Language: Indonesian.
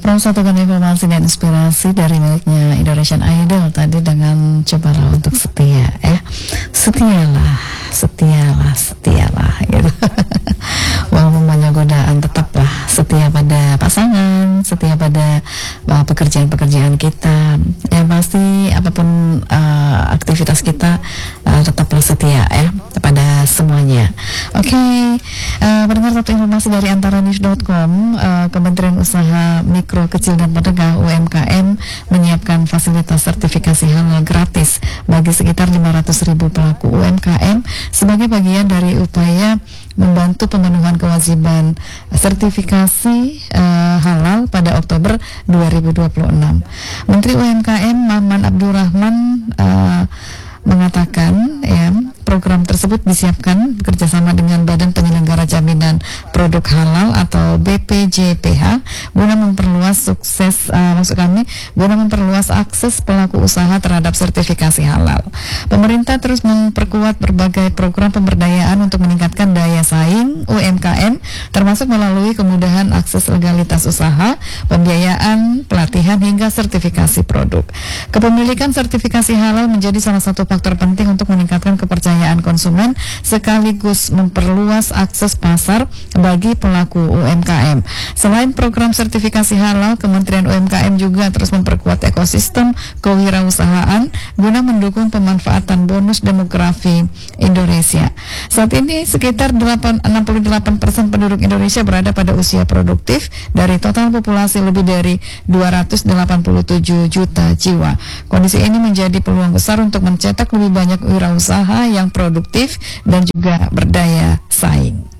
Satukan informasi dan inspirasi dari miliknya Indonesian Idol tadi dengan cobalah untuk setia, setialah gitu. Walaupun banyak godaan, tetaplah setia pada pasangan, setia pada pekerjaan-pekerjaan kita. Yang pasti apapun aktivitas kita, tetaplah setia kepada semuanya. Oke, pendengar, satu informasi dari antaranews.com, Kementerian Usaha Mikro, Kecil dan Menengah UMKM menyiapkan fasilitas sertifikasi halal gratis bagi sekitar 500.000 pelaku UMKM sebagai bagian dari upaya membantu pemenuhan kewajiban sertifikasi halal pada Oktober 2026. Menteri UMKM Maman Abdurrahman mengatakan program tersebut disiapkan bekerjasama dengan Badan Penyelenggara Jaminan Produk Halal atau BPJPH guna memperluas akses pelaku usaha terhadap sertifikasi halal. Pemerintah terus memperkuat berbagai program pemberdayaan untuk meningkatkan daya saing UMKM, termasuk melalui kemudahan akses legalitas usaha, pembiayaan, pelatihan hingga sertifikasi produk. Kepemilikan sertifikasi halal menjadi salah satu faktor penting untuk meningkatkan kepercayaan konsumen sekaligus memperluas akses pasar bagi pelaku UMKM. Selain program sertifikasi halal, Kementerian UMKM juga terus memperkuat ekosistem kewirausahaan guna mendukung pemanfaatan bonus demografi Indonesia. Saat ini sekitar 68% penduduk Indonesia berada pada usia produktif dari total populasi lebih dari 287 juta jiwa. Kondisi ini menjadi peluang besar untuk mencetak lebih banyak wirausaha yang produktif dan juga berdaya saing.